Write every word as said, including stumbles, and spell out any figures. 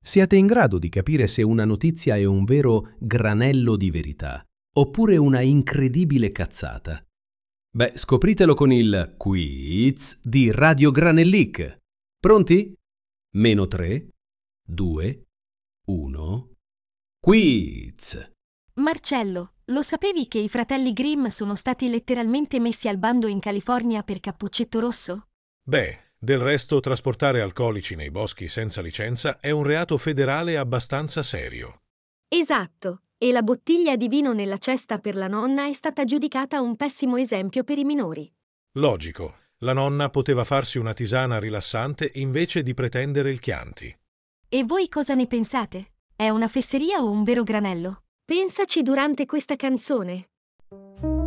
Siete in grado di capire se una notizia è un vero granello di verità oppure una incredibile cazzata? Beh, scopritelo con il quiz di Radio Granellic. Pronti? Meno tre, due, uno. Quiz! Marcello, lo sapevi che i fratelli Grimm sono stati letteralmente messi al bando in California per Cappuccetto Rosso? Beh, del resto trasportare alcolici nei boschi senza licenza è un reato federale abbastanza serio. Esatto, e la bottiglia di vino nella cesta per la nonna è stata giudicata un pessimo esempio per i minori. Logico, la nonna poteva farsi una tisana rilassante invece di pretendere il Chianti. E voi cosa ne pensate? È una fesseria o un vero granello? Pensaci durante questa canzone.